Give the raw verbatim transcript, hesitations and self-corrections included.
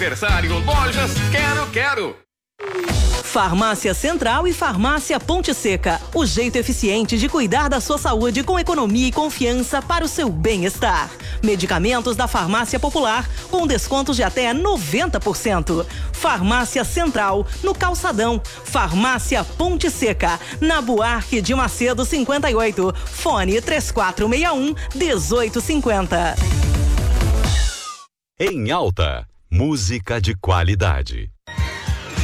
Aniversário Lojas Quero Quero. Farmácia Central e Farmácia Ponte Seca. O jeito eficiente de cuidar da sua saúde com economia e confiança para o seu bem-estar. Medicamentos da Farmácia Popular com descontos de até noventa por cento. Farmácia Central, no Calçadão. Farmácia Ponte Seca, na Buarque de Macedo cinquenta e oito. Fone três quatro seis um, um oito cinco zero. Em Alta, música de qualidade.